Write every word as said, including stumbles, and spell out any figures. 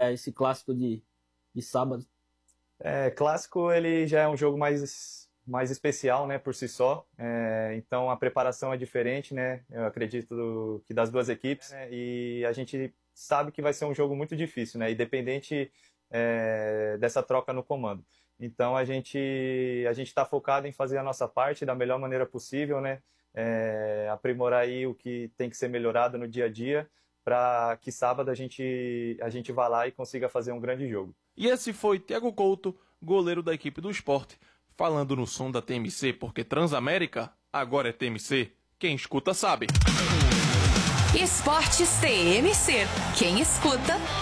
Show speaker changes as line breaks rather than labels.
a esse clássico de, de sábado?
É, clássico ele já é um jogo mais, mais especial, né, por si só. É, então a preparação é diferente, né? Eu acredito que das duas equipes, né, e a gente sabe que vai ser um jogo muito difícil, né? Independente é, dessa troca no comando. Então a gente a gente está focado em fazer a nossa parte da melhor maneira possível, né? É, aprimorar aí o que tem que ser melhorado no dia a dia, para que sábado a gente a gente vá lá e consiga fazer um grande jogo.
E esse foi Thiago Couto, goleiro da equipe do Sport, falando no som da T M C, porque Transamérica agora é T M C. Quem escuta sabe.
Esportes T M C. Quem escuta